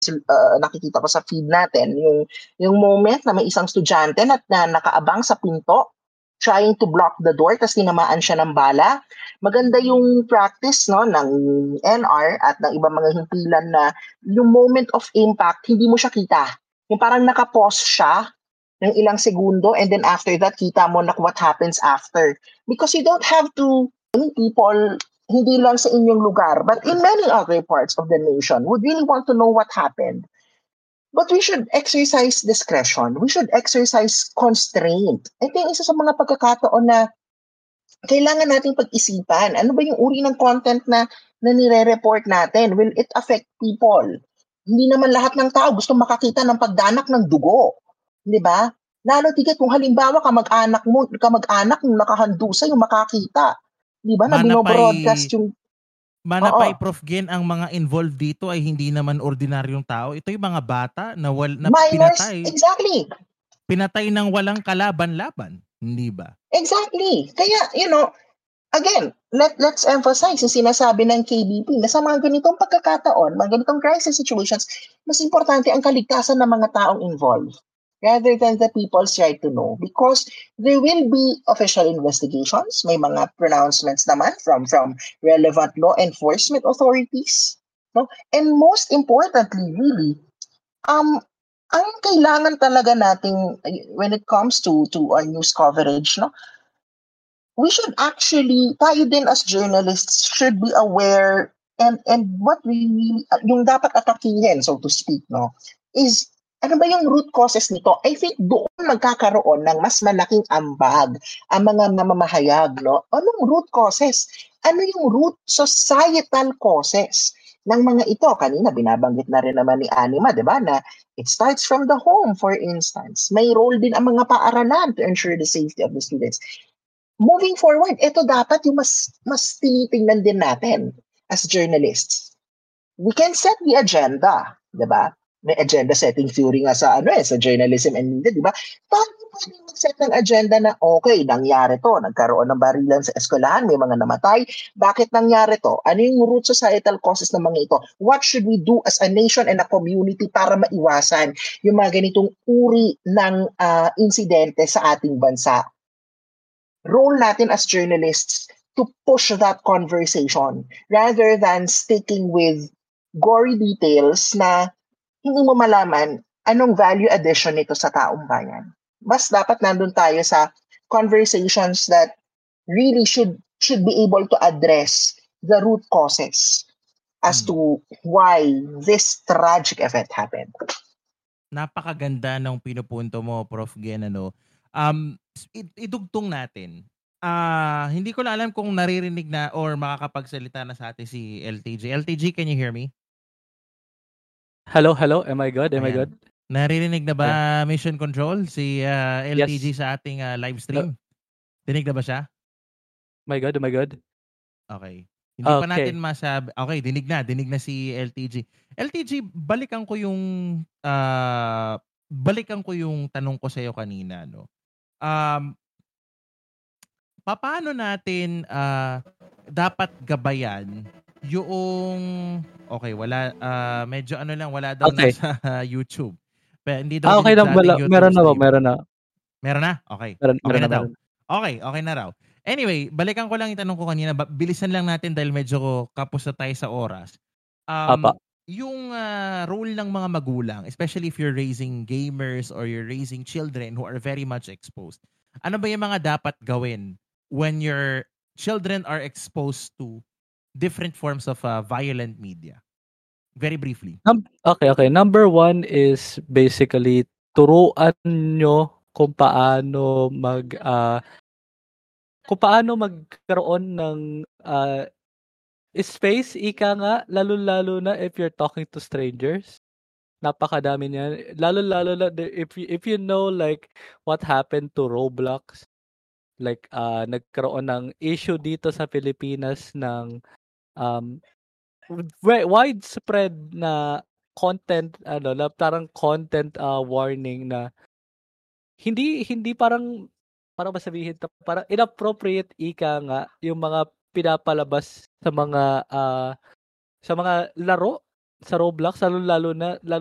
nakikita ko sa feed natin, yung moment na may isang estudyante na nakaabang sa pinto, trying to block the door, tapos tinamaan siya ng bala. Maganda yung practice no ng NR at ng ibang mga himpilan na yung moment of impact, hindi mo siya kita. Yung parang nakapause siya ng ilang segundo and then after that, kita mo na what happens after. Because you don't have to, many people, hindi lang sa inyong lugar, but in many other parts of the nation, would really want to know what happened. But we should exercise discretion. We should exercise constraint. Ito yung isa sa mga pagkakataon na kailangan nating pag-isipan. Ano ba yung uri ng content na nire-report natin? Will it affect people? Hindi naman lahat ng tao gusto makakita ng pagdanak ng dugo. Di ba? Lalo tigit kung halimbawa kamag-anak yung nakahandusa yung makakita. Di ba? Na binobroadcast yung... Manapay Prof. Gen, ang mga involved dito ay hindi naman ordinaryong tao. Ito yung mga bata na minors, pinatay. Exactly. Pinatay ng walang kalaban-laban. Hindi ba? Exactly. Kaya, again, let's emphasize yung sinasabi ng KBP na sa mga ganitong pagkakataon, mga ganitong crisis situations, mas importante ang kaligtasan ng mga taong involved rather than the people's right to know, because there will be official investigations, may mga pronouncements naman from relevant law enforcement authorities, no? And most importantly, really, ang kailangan talaga nating when it comes to our news coverage, no, we should actually, tayo din as journalists should be aware and what we really, yung dapat atakihin, so to speak, no, is ano ba yung root causes nito? I think doon magkakaroon ng mas malaking ambag ang mga mamamahayag, no? Anong root causes? Ano yung root societal causes ng mga ito? Kanina binabanggit na rin naman ni Anima, di ba, na it starts from the home, for instance. May role din ang mga paaralan to ensure the safety of the students. Moving forward, ito dapat yung mas tinitingnan din natin as journalists. We can set the agenda, di ba? May agenda setting theory nga sa sa journalism and media, di ba? Paano pwede mag-set ng agenda na okay, nangyari to, nagkaroon ng barilan sa eskwelahan, may mga namatay, bakit nangyari to? Ano yung root societal causes ng mga ito? What should we do as a nation and a community para maiwasan yung mga ganitong uri ng insidente sa ating bansa? Role natin as journalists to push that conversation rather than sticking with gory details na hindi mo malaman anong value addition nito sa taong bayan. Mas dapat nandun tayo sa conversations that really should be able to address the root causes as to why this tragic event happened. Napakaganda ng pinupunto mo, Prof. Gen, idugtong natin. Hindi ko na alam kung naririnig na or makakapagsalita na sa atin si LTG. LTG, can you hear me? Hello. Am I good? Naririnig na ba Mission Control si LTG sa ating live stream? Dinig na ba siya? Am I good? Okay. Hindi pa natin masabi. Okay, dinig na si LTG. LTG, balikan ko yung tanong ko sa iyo kanina, no. Paano natin dapat gabayan yung wala medyo wala daw na sa YouTube. Pero hindi daw okay lang, meron na. Meron na? Okay. Meron na daw. Okay na raw. Anyway, balikan ko lang yung tanong ko kanina. Bilisan lang natin dahil medyo kapos na tayo sa oras. Yung role ng mga magulang, especially if you're raising gamers or you're raising children who are very much exposed. Ano ba yung mga dapat gawin when your children are exposed to different forms of violent media? Very briefly. Okay. Number 1 is basically turuan nyo kung paano magkaroon ng space, ika nga, lalo na if you're talking to strangers. Napakadami niyan. Lalo na if you know like what happened to Roblox. Like nagkaroon ng issue dito sa Pilipinas ng widespread na content na parang content warning na hindi parang ba sabihin parang inappropriate ika nga yung mga pinapalabas sa mga laro sa Roblox, lalo-lalo na